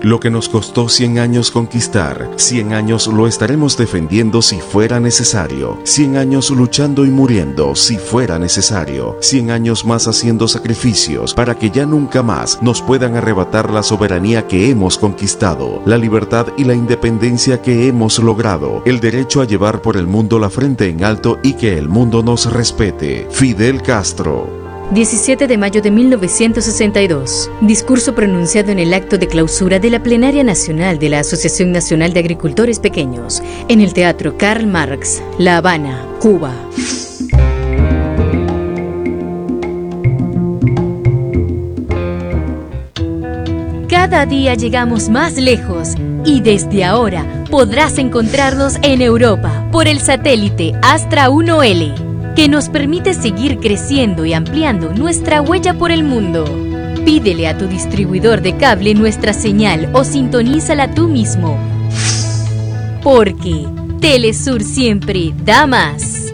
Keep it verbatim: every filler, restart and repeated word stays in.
Lo que nos costó cien años conquistar, cien años lo estaremos defendiendo si fuera necesario, cien años luchando y muriendo si fuera necesario, cien años más haciendo sacrificios para que ya nunca más nos puedan arrebatar la soberanía que hemos conquistado, la libertad y la independencia que hemos logrado, el derecho a llevar por el mundo la frente en alto y que el mundo nos respete. Fidel Castro. diecisiete de mayo de mil novecientos sesenta y dos. Discurso pronunciado en el acto de clausura de la Plenaria Nacional de la Asociación Nacional de Agricultores Pequeños, en el Teatro Karl Marx, La Habana, Cuba. Cada día llegamos más lejos y desde ahora podrás encontrarnos en Europa por el satélite Astra uno ele, que nos permite seguir creciendo y ampliando nuestra huella por el mundo. Pídele a tu distribuidor de cable nuestra señal o sintonízala tú mismo. Porque Telesur siempre da más.